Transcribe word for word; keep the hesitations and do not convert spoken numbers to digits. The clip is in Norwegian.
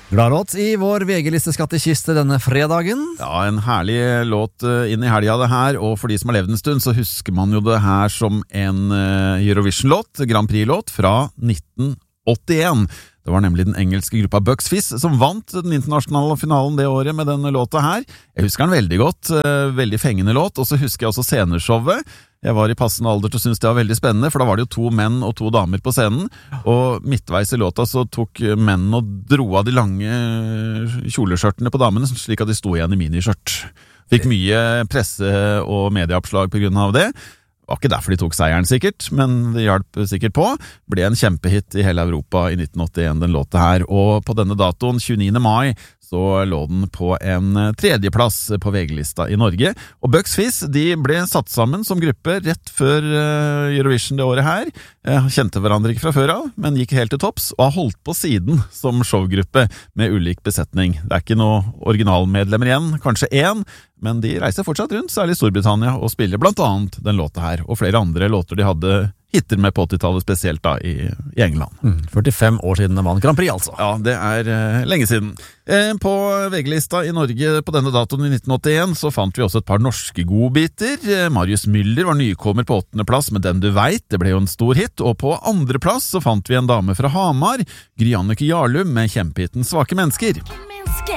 Glad låt i vår V G-listeskattekiste denne fredagen. Ja, en herlig låt inn i helga det her, og for de som har levd en stund så husker man jo det her som en Eurovision-låt, Grand Prix-låt fra nitten åttien. Det var nemlig den engelske gruppa Bucks Fizz som vant den internasjonale finalen det året med denne låta her. Jeg husker den veldig godt, veldig fengende låt, og så husker jeg også sceneshowet. Jeg var i passende alder til å synes det var veldig spennende, for da var det jo to menn og to damer på scenen, og midtveis i låta så tok mennene og dro av de lange kjoleskjørtene på damene, slik at de sto igjen i miniskjørt. Fikk mye presse- og medieoppslag på grunn av det. Det var ikke derfor de tok seieren sikkert, men det hjalp sikkert på. Ble en kjempehit i hele Europa i nitten åttien, den låta her, og på denne datoen, tjueniende mai, så lå den på en tredjeplass på V G-lista i Norge. Og Bucks Fizz, de ble satt sammen som gruppe rett før Eurovision det året her. Kjente hverandre ikke fra før av, men gikk helt til topps, og har holdt på siden som showgruppe med ulik besetning. Det er ikke noe originalmedlemmer igjen, kanskje én, men de reiser fortsatt rundt, særlig i Storbritannia, og spiller blant annet den låta her, og flere andre låter de hadde hitter med på åttitallet, spesielt da i, i England. Mm, førtifem år siden det var en Grand Prix, altså. Ja, det er eh, lenge siden. Eh, på V G-lista i Norge på denne datoen i nitten åttien så fant vi også et par norske godbiter. Eh, Marius Müller var nykommer på åttende plass med Den du veit, det ble jo en stor hit, og på andre plass så fant vi en dame fra Hamar, Gry Annike Jarlum med kjempehiten Svake mennesker. Menneske,